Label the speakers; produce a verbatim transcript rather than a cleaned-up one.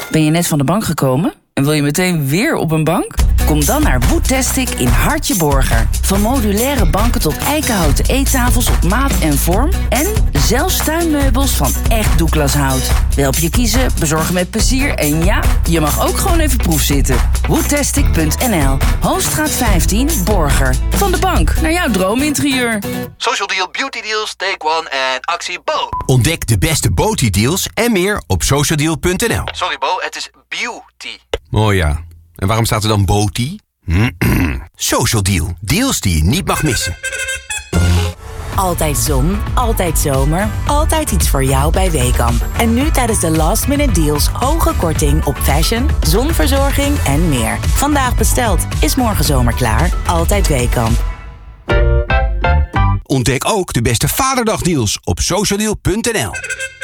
Speaker 1: Ben je net van de bank gekomen en wil je meteen weer op een bank? Kom dan naar Woodtastic in Hartje Borger. Van modulaire banken tot eikenhouten eettafels op maat en vorm. En zelfs tuinmeubels van echt doeklashout. We helpen je kiezen, bezorgen met plezier en ja, je mag ook gewoon even proefzitten. Woodtastic punt n l, Hoofdstraat vijftien, Borger. Van de bank naar jouw droominterieur.
Speaker 2: Social Deal, Beauty Deals, Take One en Actie Bo.
Speaker 3: Ontdek de beste Beauty Deals en meer op socialdeal punt n l.
Speaker 2: Sorry Bo, het is beauty.
Speaker 3: Oh ja, en waarom staat er dan Beauty? Social Deal, deals die je niet mag missen.
Speaker 4: Altijd zon, altijd zomer, altijd iets voor jou bij Weekamp. En nu tijdens de last minute deals hoge korting op fashion, zonverzorging en meer. Vandaag besteld, is morgen zomer klaar. Altijd Weekamp.
Speaker 3: Ontdek ook de beste Vaderdagdeals op socialdeal punt n l.